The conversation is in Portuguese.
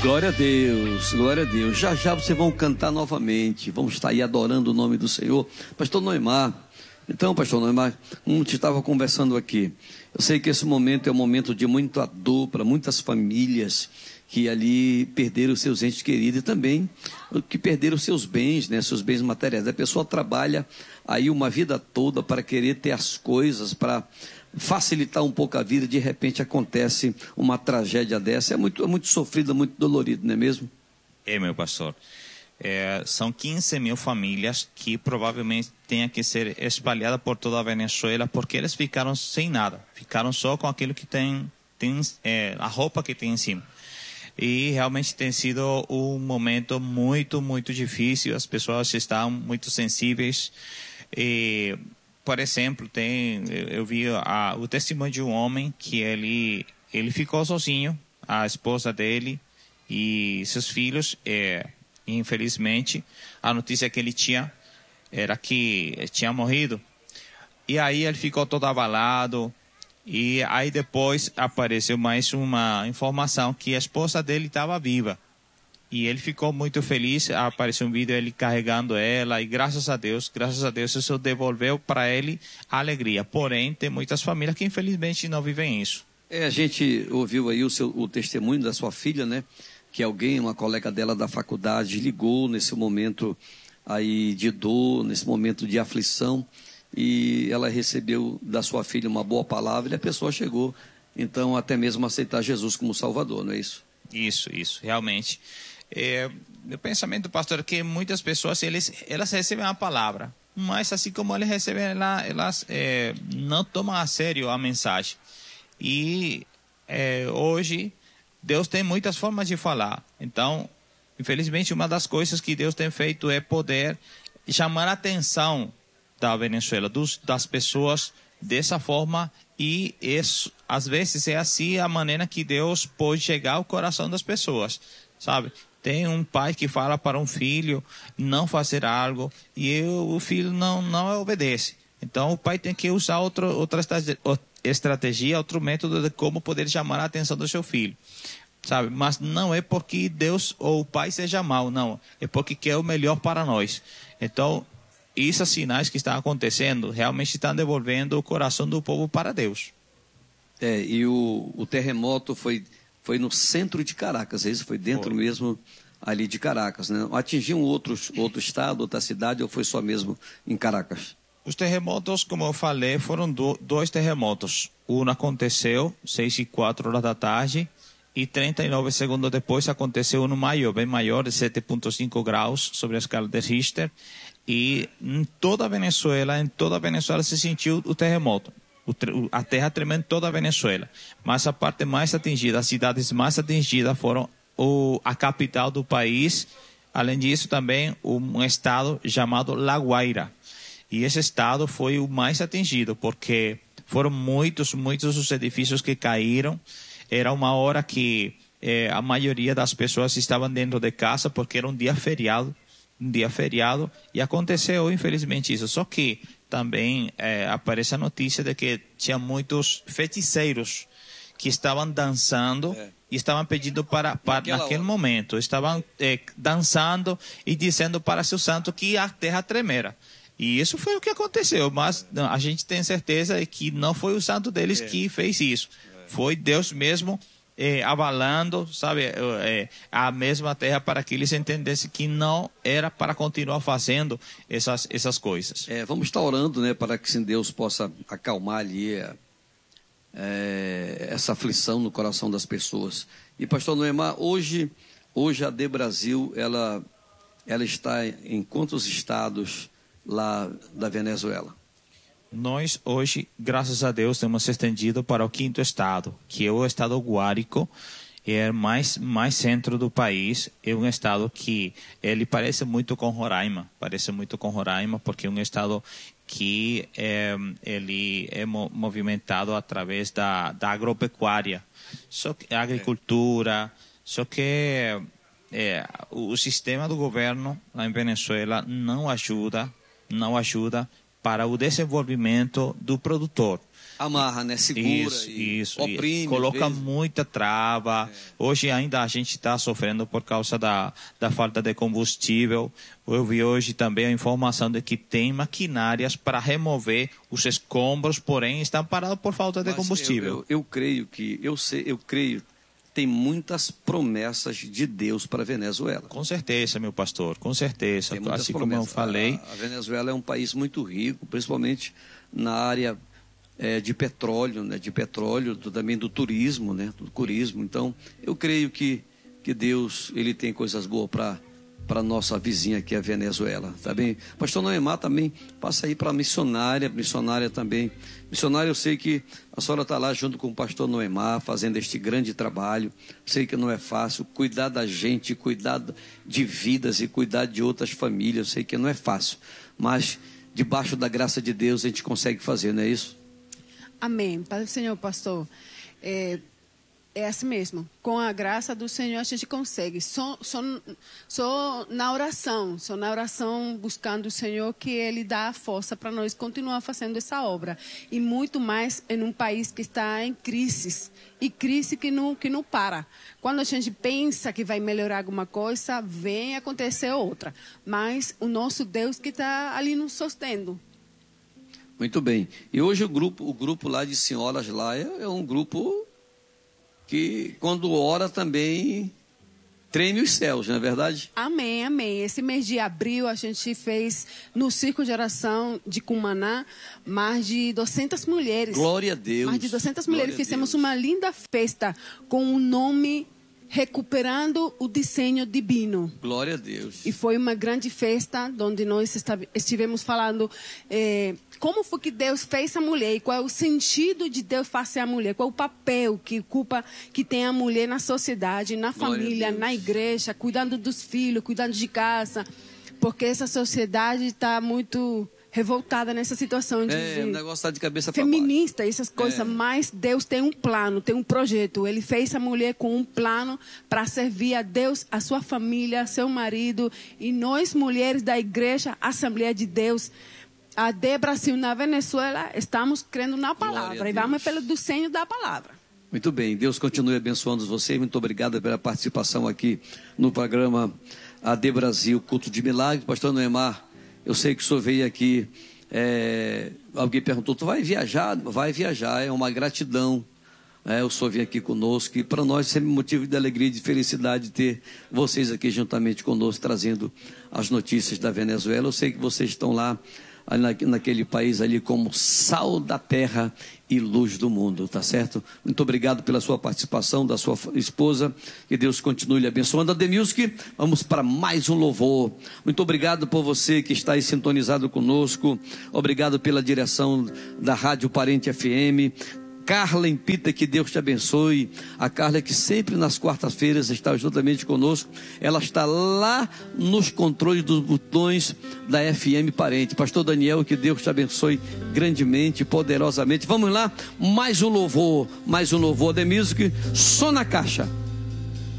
Glória a Deus, glória a Deus. Já já vocês vão cantar novamente, vamos estar aí adorando o nome do Senhor. Pastor Noemar, então, pastor Noemar, como te estava conversando aqui, eu sei que esse momento é um momento de muita dor para muitas famílias que ali perderam seus entes queridos e também que perderam seus bens, né, seus bens materiais. A pessoa trabalha aí uma vida toda para querer ter as coisas, para facilitar um pouco a vida, de repente acontece uma tragédia dessa. É muito sofrido, muito dolorido, não é mesmo? Meu pastor. São 15 mil famílias que provavelmente tenham que ser espalhadas por toda a Venezuela, porque eles ficaram sem nada, ficaram só com aquilo que tem a roupa que tem em cima. E realmente tem sido um momento muito, muito difícil. As pessoas estão muito sensíveis. E, por exemplo, eu vi o testemunho de um homem que ele ficou sozinho, a esposa dele e seus filhos. Infelizmente, a notícia que ele tinha era que tinha morrido. E aí ele ficou todo abalado. E aí depois apareceu mais uma informação que a esposa dele estava viva. E ele ficou muito feliz, apareceu um vídeo ele carregando ela, e graças a Deus isso devolveu para ele a alegria. Porém, tem muitas famílias que infelizmente não vivem isso. A gente ouviu aí o testemunho da sua filha, né? Que alguém, uma colega dela da faculdade, ligou nesse momento aí de dor, nesse momento de aflição, e ela recebeu da sua filha uma boa palavra, e a pessoa chegou, então, até mesmo a aceitar Jesus como Salvador, não é isso? Isso, realmente. O pensamento, pastor, é que muitas pessoas, elas recebem a palavra, mas assim como elas recebem, elas não tomam a sério a mensagem. E hoje, Deus tem muitas formas de falar. Então, infelizmente, uma das coisas que Deus tem feito é poder chamar a atenção da Venezuela, das pessoas dessa forma, e às vezes é assim a maneira que Deus pode chegar ao coração das pessoas, sabe? Tem um pai que fala para um filho não fazer algo e o filho não obedece. Então o pai tem que usar outra estratégia, outro método de como poder chamar a atenção do seu filho, sabe? Mas não é porque Deus ou o pai seja mau, não. É porque quer o melhor para nós. Então, esses sinais que estão acontecendo realmente estão devolvendo o coração do povo para Deus. E o terremoto foi no centro de Caracas, isso foi dentro mesmo ali de Caracas, né? Atingiu outro estado, outra cidade, ou foi só mesmo em Caracas? Os terremotos, como eu falei, foram dois terremotos. Um aconteceu 6:04 da tarde e 39 segundos depois aconteceu um maior, bem maior, de 7,5 graus sobre a escala de Richter. E em toda a Venezuela se sentiu o terremoto. A terra tremendo em toda a Venezuela. Mas a parte mais atingida, as cidades mais atingidas foram a capital do país. Além disso, também um estado chamado La Guaira. E esse estado foi o mais atingido, porque foram muitos os edifícios que caíram. Era uma hora que a maioria das pessoas estavam dentro de casa, porque era um dia feriado, e aconteceu, infelizmente, isso. Só que também aparece a notícia de que tinha muitos feiticeiros que estavam dançando e estavam pedindo para naquele momento, estavam dançando e dizendo para seu santo que a terra tremera. E isso foi o que aconteceu, mas a gente tem certeza que não foi o santo deles que fez isso. Foi Deus mesmo abalando, sabe, a mesma terra, para que eles entendessem que não era para continuar fazendo essas coisas. Vamos estar orando, né, para que Deus possa acalmar ali essa aflição no coração das pessoas. E pastor Noemar, hoje a De Brasil, ela está em quantos estados lá da Venezuela? Nós hoje, graças a Deus, temos estendido para o 5º estado, que é o estado Guárico, é mais centro do país. É um estado que ele parece muito com Roraima, porque é um estado que ele é movimentado através da agropecuária, agricultura, só que o sistema do governo lá em Venezuela não ajuda para o desenvolvimento do produtor. Amarra, né? Segura isso, oprime. Coloca muita trava. Hoje ainda a gente está sofrendo por causa da falta de combustível. Eu vi hoje também a informação de que tem maquinárias para remover os escombros, porém estão parados por falta de combustível. Eu creio tem muitas promessas de Deus para a Venezuela. Com certeza, meu pastor, com certeza. Assim como eu promessas. falei. A Venezuela é um país muito rico, principalmente na área de petróleo, né? Também do turismo, né? Do turismo. Então, eu creio que Deus ele tem coisas boas para nossa vizinha aqui, a Venezuela, tá bem? Pastor Noemar também passa aí para missionária também. Missionária, eu sei que a senhora está lá junto com o pastor Noemar, fazendo este grande trabalho. Sei que não é fácil cuidar da gente, cuidar de vidas e cuidar de outras famílias. Eu sei que não é fácil, mas debaixo da graça de Deus a gente consegue fazer, não é isso? Amém. Pai do Senhor, pastor. É assim mesmo. Com a graça do Senhor a gente consegue. Só na oração, buscando o Senhor, que Ele dá a força para nós continuar fazendo essa obra. E muito mais em um país que está em crise. E crise que não para. Quando a gente pensa que vai melhorar alguma coisa, vem acontecer outra. Mas o nosso Deus que está ali nos sustendo. Muito bem. E hoje o grupo lá de senhoras lá é um grupo que quando ora também treme os céus, não é verdade? Amém, amém. Esse mês de abril a gente fez no Círculo de Oração de Cumaná mais de 200 mulheres. Glória a Deus. Mais de 200 mulheres. Fizemos uma linda festa com o nome Recuperando o Desenho Divino. Glória a Deus. E foi uma grande festa onde nós estivemos falando como foi que Deus fez a mulher e qual é o sentido de Deus fazer a mulher, qual é o papel que tem a mulher na sociedade, na família, na igreja, cuidando dos filhos, cuidando de casa, porque essa sociedade está muito revoltada nessa situação o negócio está de cabeça para feminista, essas coisas, mas Deus tem um plano, tem um projeto. Ele fez a mulher com um plano para servir a Deus, a sua família, a seu marido, e nós mulheres da igreja Assembleia de Deus, a de Brasil na Venezuela, estamos crendo na palavra e vamos pelo desenho da palavra. Muito bem, Deus continue abençoando vocês. Muito obrigado pela participação aqui no programa AD Brasil Culto de Milagres. Pastor Noemar, eu sei que o senhor veio aqui, alguém perguntou, tu vai viajar? Vai viajar, é uma gratidão. O senhor vem aqui conosco, e para nós é sempre motivo de alegria e de felicidade ter vocês aqui juntamente conosco, trazendo as notícias da Venezuela. Eu sei que vocês estão lá, naquele país ali, como sal da terra e luz do mundo, tá certo? Muito obrigado pela sua participação, da sua esposa, que Deus continue lhe abençoando. Ademilski, vamos para mais um louvor. Muito obrigado por você que está aí sintonizado conosco, obrigado pela direção da Rádio Parente FM. Carla Empita, que Deus te abençoe. A Carla que sempre nas quartas-feiras está juntamente conosco. Ela está lá nos controles dos botões da FM Parente. Pastor Daniel, que Deus te abençoe grandemente, poderosamente. Vamos lá, mais um louvor. The Music, só na caixa.